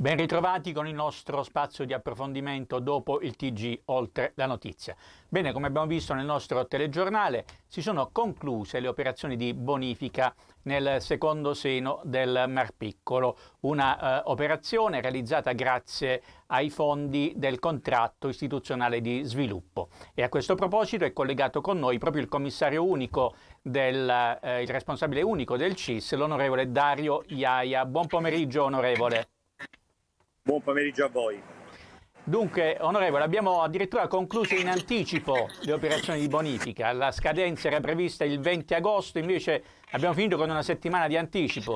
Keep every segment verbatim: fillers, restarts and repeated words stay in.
Ben ritrovati con il nostro spazio di approfondimento dopo il T G Oltre la Notizia. Bene, come abbiamo visto nel nostro telegiornale, si sono concluse le operazioni di bonifica nel secondo seno del Mar Piccolo, una eh, operazione realizzata grazie ai fondi del contratto istituzionale di sviluppo. E a questo proposito è collegato con noi proprio il commissario unico, del, eh, il responsabile unico del C I S, l'onorevole Dario Iaia. Buon pomeriggio, onorevole. Buon pomeriggio a voi. Dunque, onorevole, abbiamo addirittura concluso in anticipo le operazioni di bonifica. La scadenza era prevista il venti agosto, invece abbiamo finito con una settimana di anticipo.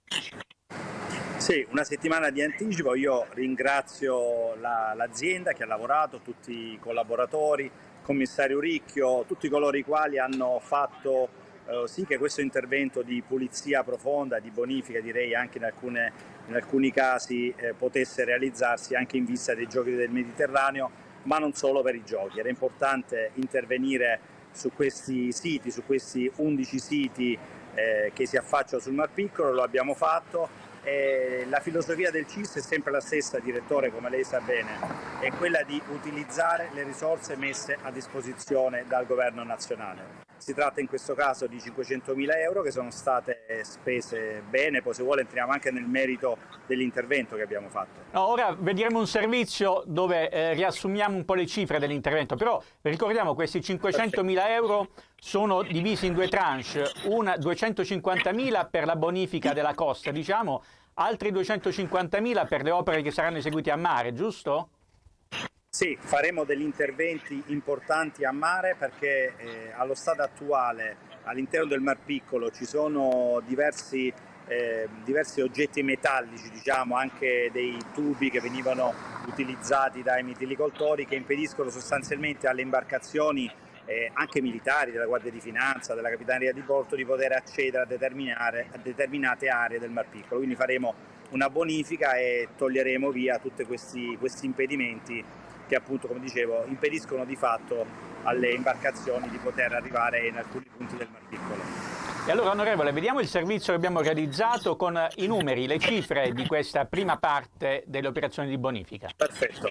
Sì, una settimana di anticipo. Io ringrazio la, l'azienda che ha lavorato, tutti i collaboratori, il commissario Ricchio, tutti coloro i quali hanno fatto eh, sì che questo intervento di pulizia profonda, di bonifica, direi anche in alcune in alcuni casi eh, potesse realizzarsi anche in vista dei Giochi del Mediterraneo, ma non solo per i Giochi. Era importante intervenire su questi siti, su questi undici siti eh, che si affacciano sul Mar Piccolo, lo abbiamo fatto. E la filosofia del C I S è sempre la stessa, direttore, come lei sa bene, è quella di utilizzare le risorse messe a disposizione dal governo nazionale. Si tratta in questo caso di cinquecentomila euro che sono state spese bene, poi se vuole entriamo anche nel merito dell'intervento che abbiamo fatto. No, ora vedremo un servizio dove eh, riassumiamo un po' le cifre dell'intervento, però ricordiamo questi cinquecentomila euro sono divisi in due tranche, una duecentocinquantamila per la bonifica della costa, diciamo, altri duecentocinquantamila per le opere che saranno eseguite a mare, giusto? Sì, faremo degli interventi importanti a mare perché eh, allo stato attuale all'interno del Mar Piccolo ci sono diversi, eh, diversi oggetti metallici, diciamo anche dei tubi che venivano utilizzati dai mitilicoltori che impediscono sostanzialmente alle imbarcazioni eh, anche militari, della Guardia di Finanza, della Capitaneria di Porto, di poter accedere a, determinare, a determinate aree del Mar Piccolo. Quindi faremo una bonifica e toglieremo via tutti questi, questi impedimenti che appunto, come dicevo, impediscono di fatto alle imbarcazioni di poter arrivare in alcuni punti del Mar Piccolo. E allora, onorevole, vediamo il servizio che abbiamo realizzato con i numeri, le cifre di questa prima parte delle operazioni di bonifica. Perfetto.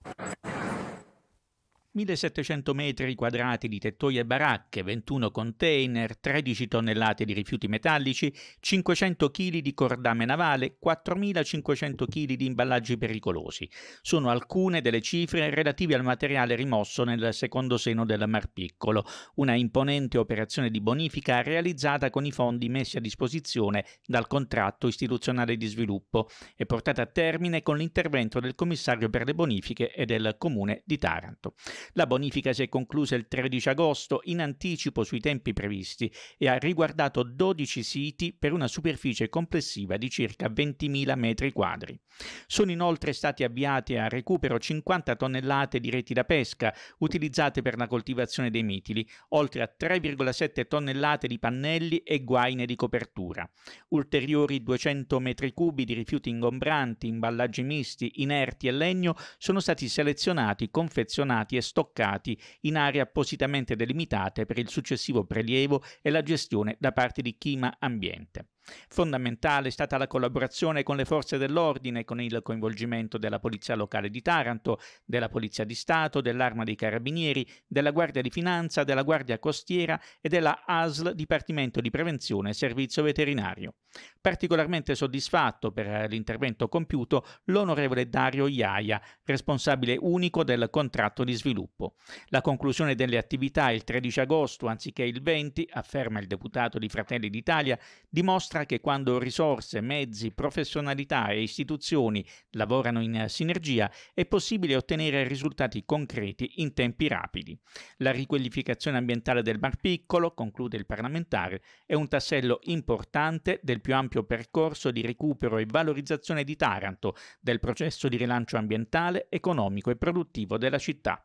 millesettecento metri quadrati di tettoie e baracche, ventuno container, tredici tonnellate di rifiuti metallici, cinquecento chili di cordame navale, quattromilacinquecento chili di imballaggi pericolosi. Sono alcune delle cifre relative al materiale rimosso nel secondo seno del Mar Piccolo, una imponente operazione di bonifica realizzata con i fondi messi a disposizione dal contratto istituzionale di sviluppo e portata a termine con l'intervento del commissario per le bonifiche e del comune di Taranto. La bonifica si è conclusa il tredici agosto in anticipo sui tempi previsti e ha riguardato dodici siti per una superficie complessiva di circa ventimila metri quadri. Sono inoltre stati avviati a recupero cinquanta tonnellate di reti da pesca utilizzate per la coltivazione dei mitili, oltre a tre virgola sette tonnellate di pannelli e guaine di copertura. Ulteriori duecento metri cubi di rifiuti ingombranti, imballaggi misti, inerti e legno sono stati selezionati, confezionati e stoccati in aree appositamente delimitate per il successivo prelievo e la gestione da parte di Chima Ambiente. Fondamentale è stata la collaborazione con le forze dell'ordine, con il coinvolgimento della Polizia Locale di Taranto, della Polizia di Stato, dell'Arma dei Carabinieri, della Guardia di Finanza, della Guardia Costiera e della A S L, Dipartimento di Prevenzione e Servizio Veterinario. Particolarmente soddisfatto per l'intervento compiuto l'onorevole Dario Iaia, responsabile unico del contratto di sviluppo. La conclusione delle attività il tredici agosto anziché il venti, afferma il deputato di Fratelli d'Italia, dimostra che quando risorse, mezzi, professionalità e istituzioni lavorano in sinergia è possibile ottenere risultati concreti in tempi rapidi. La riqualificazione ambientale del Mar Piccolo, conclude il parlamentare, è un tassello importante del più ampio percorso di recupero e valorizzazione di Taranto, del processo di rilancio ambientale, economico e produttivo della città.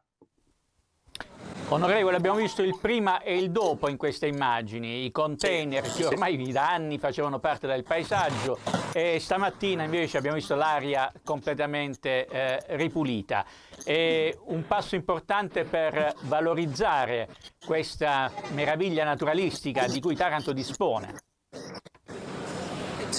Onorevole, abbiamo visto il prima e il dopo in queste immagini, i container che ormai da anni facevano parte del paesaggio e stamattina invece abbiamo visto l'aria completamente eh, ripulita. È un passo importante per valorizzare questa meraviglia naturalistica di cui Taranto dispone.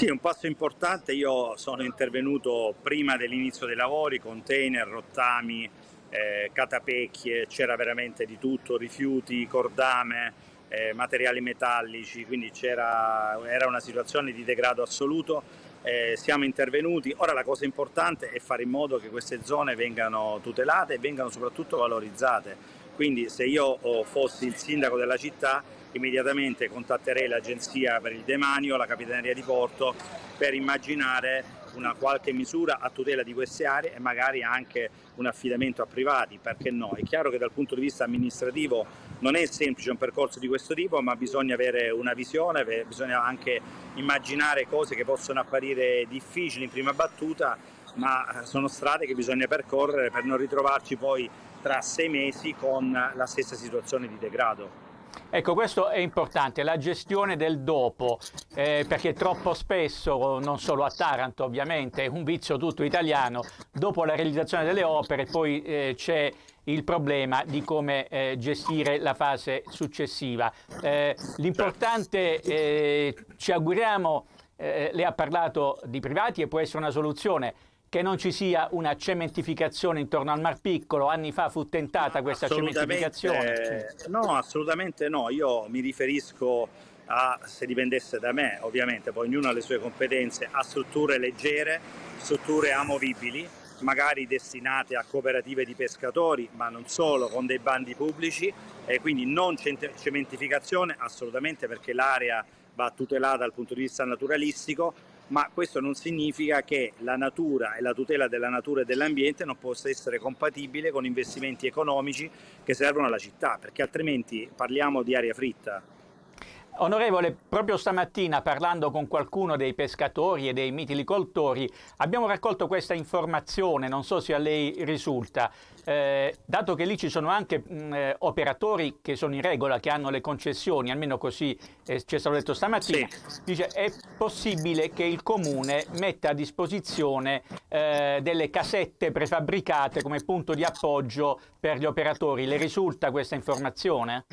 Sì, è un passo importante. Io sono intervenuto prima dell'inizio dei lavori, container, rottami, eh, catapecchie, c'era veramente di tutto, rifiuti, cordame, eh, materiali metallici, quindi c'era, era una situazione di degrado assoluto. Eh, siamo intervenuti. Ora la cosa importante è fare in modo che queste zone vengano tutelate e vengano soprattutto valorizzate. Quindi se io oh, fossi il sindaco della città, immediatamente contatterei l'Agenzia per il Demanio, la Capitaneria di Porto, per immaginare una qualche misura a tutela di queste aree e magari anche un affidamento a privati, perché no? È chiaro che dal punto di vista amministrativo non è semplice un percorso di questo tipo, ma bisogna avere una visione, bisogna anche immaginare cose che possono apparire difficili in prima battuta, ma sono strade che bisogna percorrere per non ritrovarci poi tra sei mesi con la stessa situazione di degrado. Ecco, questo è importante, la gestione del dopo, eh, perché troppo spesso, non solo a Taranto ovviamente, è un vizio tutto italiano, dopo la realizzazione delle opere poi eh, c'è il problema di come eh, gestire la fase successiva. Eh, l'importante, eh, ci auguriamo, eh, lei ha parlato di privati e può essere una soluzione, che non ci sia una cementificazione intorno al Mar Piccolo. Anni fa fu tentata questa cementificazione. No, assolutamente no. Io mi riferisco a, se dipendesse da me, ovviamente, poi ognuno ha le sue competenze, a strutture leggere, strutture amovibili, magari destinate a cooperative di pescatori, ma non solo, con dei bandi pubblici, e quindi non cementificazione assolutamente, perché l'area va tutelata dal punto di vista naturalistico, ma questo non significa che la natura e la tutela della natura e dell'ambiente non possa essere compatibile con investimenti economici che servono alla città, perché altrimenti parliamo di aria fritta. Onorevole, proprio stamattina parlando con qualcuno dei pescatori e dei mitilicoltori abbiamo raccolto questa informazione, non so se a lei risulta, eh, dato che lì ci sono anche mh, operatori che sono in regola, che hanno le concessioni, almeno così eh, ci è stato detto stamattina, sì. Dice è possibile che il comune metta a disposizione eh, delle casette prefabbricate come punto di appoggio per gli operatori. Le risulta questa informazione?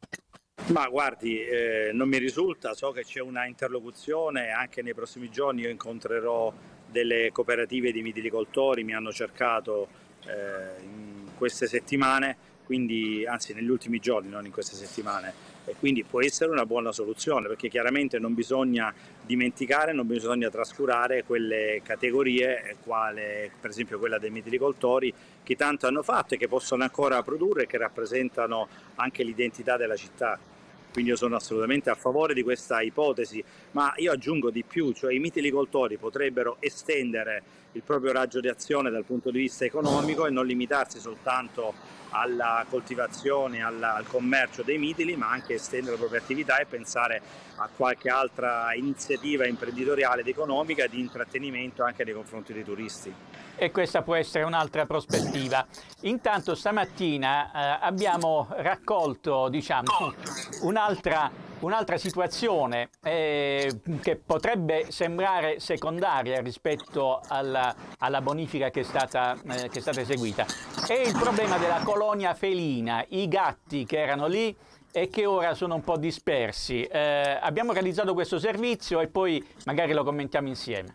Ma guardi, eh, non mi risulta, so che c'è una interlocuzione, anche nei prossimi giorni io incontrerò delle cooperative di mitilicoltori, mi hanno cercato eh, in queste settimane, quindi, anzi negli ultimi giorni, non in queste settimane, e quindi può essere una buona soluzione, perché chiaramente non bisogna dimenticare, non bisogna trascurare quelle categorie, quale per esempio quella dei mitilicoltori, che tanto hanno fatto e che possono ancora produrre e che rappresentano anche l'identità della città. Quindi io sono assolutamente a favore di questa ipotesi, ma io aggiungo di più, cioè i mitilicoltori potrebbero estendere il proprio raggio di azione dal punto di vista economico e non limitarsi soltanto alla coltivazione, alla, al commercio dei mitili, ma anche estendere la propria attività e pensare a qualche altra iniziativa imprenditoriale ed economica di intrattenimento anche nei confronti dei turisti. E questa può essere un'altra prospettiva. Intanto stamattina eh, abbiamo raccolto, diciamo, un'altra un'altra situazione eh, che potrebbe sembrare secondaria rispetto alla, alla bonifica che è, stata, eh, che è stata eseguita. È il problema della colonia felina, i gatti che erano lì e che ora sono un po' dispersi. Eh, abbiamo realizzato questo servizio e poi magari lo commentiamo insieme.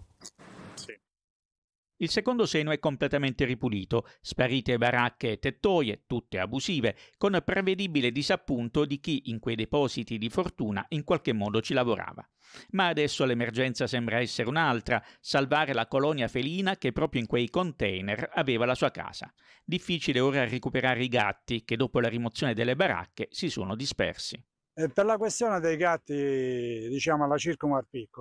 Il secondo seno è completamente ripulito, sparite baracche e tettoie, tutte abusive, con prevedibile disappunto di chi in quei depositi di fortuna in qualche modo ci lavorava. Ma adesso l'emergenza sembra essere un'altra, salvare la colonia felina che proprio in quei container aveva la sua casa. Difficile ora recuperare i gatti che dopo la rimozione delle baracche si sono dispersi. E per la questione dei gatti, diciamo alla Circo Mar Piccolo,